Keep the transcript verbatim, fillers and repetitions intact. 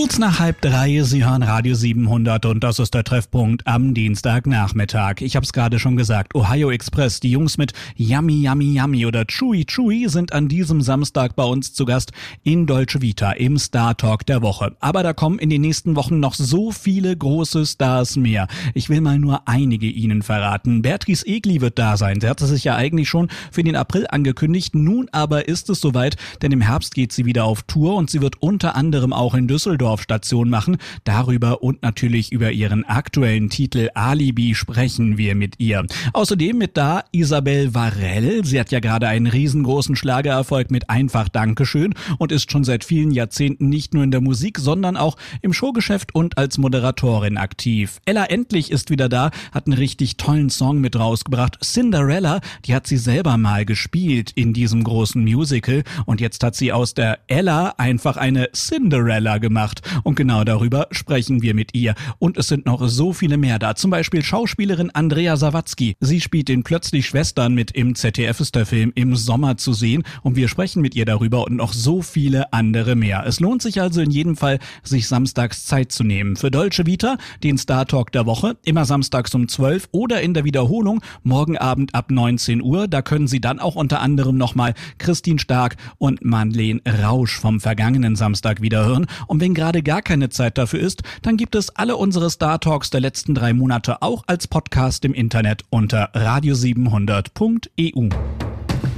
Kurz nach halb drei, Sie hören Radio siebenhundert und das ist der Treffpunkt am Dienstagnachmittag. Ich habe es gerade schon gesagt, Ohio Express, die Jungs mit Yummy Yummy Yummy oder Chewy Chewy sind an diesem Samstag bei uns zu Gast in Dolce Vita im Star Talk der Woche. Aber da kommen in den nächsten Wochen noch so viele große Stars mehr. Ich will mal nur einige Ihnen verraten. Beatrice Egli wird da sein. Sie hatte sich ja eigentlich schon für den April angekündigt. Nun aber ist es soweit, denn im Herbst geht sie wieder auf Tour und sie wird unter anderem auch in Düsseldorf Station machen. Darüber und natürlich über ihren aktuellen Titel Alibi sprechen wir mit ihr. Außerdem mit da Isabel Varell. Sie hat ja gerade einen riesengroßen Schlagererfolg mit Einfach Dankeschön und ist schon seit vielen Jahrzehnten nicht nur in der Musik, sondern auch im Showgeschäft und als Moderatorin aktiv. Ella Endlich ist wieder da, hat einen richtig tollen Song mit rausgebracht. Cinderella, die hat sie selber mal gespielt in diesem großen Musical und jetzt hat sie aus der Ella einfach eine Cinderella gemacht. Und genau darüber sprechen wir mit ihr. Und es sind noch so viele mehr da. Zum Beispiel Schauspielerin Andrea Sawatzki. Sie spielt in Plötzlich Schwestern mit. Im Z D F ist der Film im Sommer zu sehen. Und wir sprechen mit ihr darüber und noch so viele andere mehr. Es lohnt sich also in jedem Fall, sich samstags Zeit zu nehmen. Für Dolce Vita, den Star Talk der Woche, immer samstags um zwölf oder in der Wiederholung morgen Abend ab neunzehn Uhr. Da können Sie dann auch unter anderem nochmal Christine Stark und Madeleine Rausch vom vergangenen Samstag wieder hören. Und wenn gerade gar keine Zeit dafür ist, dann gibt es alle unsere Star Talks der letzten drei Monate auch als Podcast im Internet unter radio siebenhundert punkt e u.